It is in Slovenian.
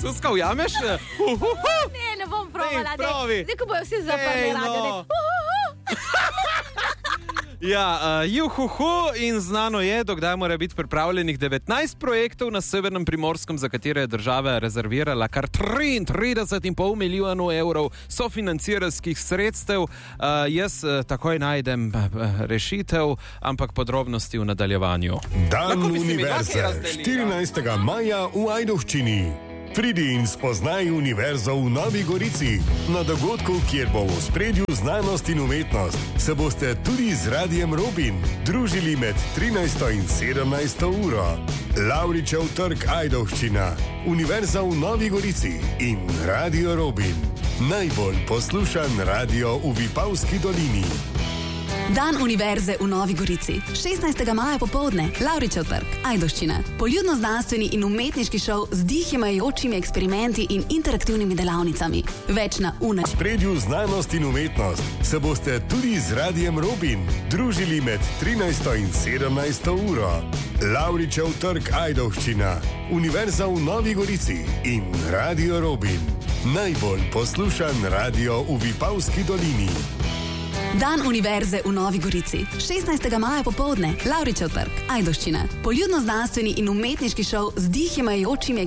Suska, ujameš? Ne bom provala. provi. Zdaj, ko bojo vsi zaprli radio. Ja, juhuhu, in znano je, dokdaj mora biti pripravljenih 19 projektov na Severnem Primorskem, za katere je država rezervirala kar 33,5 milijonov evrov sofinancirskih sredstev. Jaz takoj najdem rešitev, ampak podrobnosti v nadaljevanju. Dan univerze, 14. maja v Ajdovščini. Pridi in spoznaj univerzo v Novi Gorici. Na dogodku, kjer bo v ospredju znanost in umetnost, se boste tudi z Radijem Robin družili med 13. in 17. uro. Lavričev trg Ajdovščina, Univerza v Novi Gorici in Radio Robin. Najbolj poslušan radio v Vipavski dolini. Dan univerze v Novi Gorici. 16. maja popoldne, Lavričev trg, Ajdovščina. Poljudno-znanstveni in umetniški šov z dihjemajočimi eksperimenti in interaktivnimi delavnicami. Več na UNED. V spredju znanost in umetnost se boste tudi z Radijem Robin družili med 13. in 17. uro. Lavričev trg Ajdovščina, Univerza v Novi Gorici in Radio Robin. Najbolj poslušan radio v Vipavski dolini. Dan univerze v Novi Gorici. 16. maja popoldne, Lavričev trg, Ajdovščina. Poljudno-znanstveni in umetniški šov z dihjemajočimi